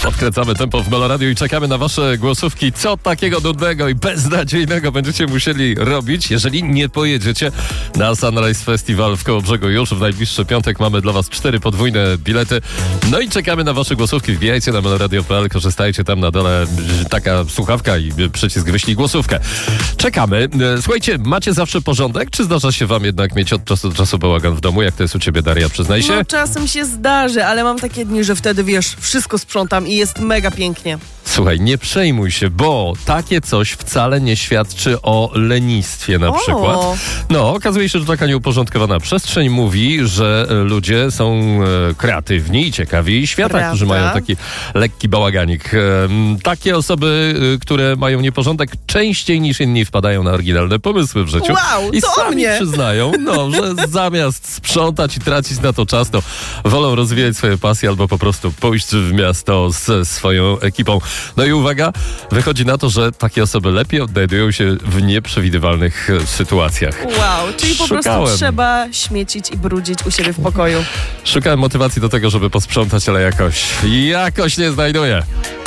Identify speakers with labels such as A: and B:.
A: Podkręcamy tempo w Meloradiu i czekamy na wasze głosówki. Co takiego nudnego i beznadziejnego będziecie musieli robić, jeżeli nie pojedziecie na Sunrise Festival w Kołobrzegu już w najbliższy piątek. Mamy dla was 4 podwójne bilety. No i czekamy na wasze głosówki. Wbijajcie na meloradio.pl, korzystajcie tam na dole. Taka słuchawka i przycisk wyślij głosówkę. Czekamy. Słuchajcie, macie zawsze porządek, czy zdarza się wam jednak mieć od czasu do czasu bałagan w domu? Jak to jest u ciebie, Daria? Przyznaj się.
B: No czasem się zdarzy, ale mam takie dni, że wtedy, wiesz, wszystko sprzątam i jest mega pięknie.
A: Słuchaj, nie przejmuj się, bo takie coś wcale nie świadczy o lenistwie na przykład. No, okazuje się, że taka nieuporządkowana przestrzeń mówi, że ludzie są kreatywni i ciekawi świata,
B: Prawda?
A: Którzy mają taki lekki bałaganik. Takie osoby, które mają nieporządek, częściej niż inni wpadają na oryginalne pomysły w życiu.
B: Wow,
A: I
B: to o
A: sami
B: mnie.
A: przyznają, że zamiast sprzątać i tracić na to czas, to wolą rozwijać swoje pasje albo po prostu pójść w miasto z swoją ekipą. No i uwaga, wychodzi na to, że takie osoby lepiej odnajdują się w nieprzewidywalnych sytuacjach.
B: Wow, czyli po prostu trzeba śmiecić i brudzić u siebie w pokoju.
A: Szukałem motywacji do tego, żeby posprzątać, ale jakoś nie znajduję.